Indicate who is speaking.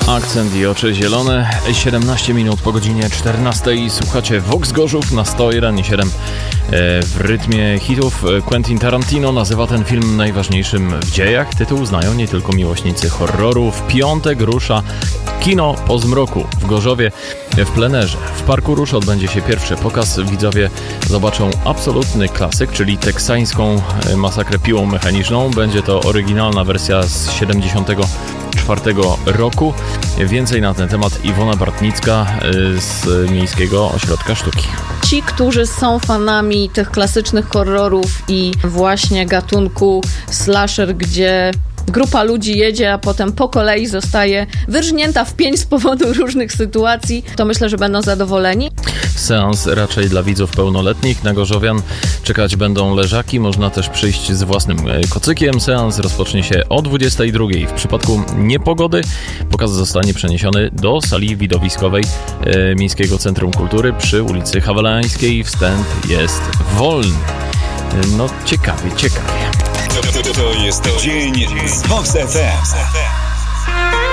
Speaker 1: Akcent i oczy zielone. 17 minut po godzinie 14. Słuchacie Vox Gorzów na 101,7 w rytmie hitów. Quentin Tarantino nazywa ten film najważniejszym w dziejach. Tytuł znają nie tylko miłośnicy horroru. W piątek rusza Kino po zmroku w Gorzowie w plenerze. W Parku Róż odbędzie się pierwszy pokaz. Widzowie zobaczą absolutny klasyk, czyli teksańską masakrę piłą mechaniczną. Będzie to oryginalna wersja z 74 roku. Więcej na ten temat Iwona Bartnicka z Miejskiego Ośrodka Sztuki.
Speaker 2: Ci, którzy są fanami tych klasycznych horrorów i właśnie gatunku slasher, gdzie grupa ludzi jedzie, a potem po kolei zostaje wyrżnięta w pień z powodu różnych sytuacji, to myślę, że będą zadowoleni.
Speaker 1: Seans raczej dla widzów pełnoletnich. Na gorzowian czekać będą leżaki. Można też przyjść z własnym kocykiem. Seans rozpocznie się o 22. W przypadku niepogody pokaz zostanie przeniesiony do sali widowiskowej Miejskiego Centrum Kultury przy ulicy Hawelańskiej. Wstęp jest wolny. No ciekawie.
Speaker 3: To jest dzień z Vox FM.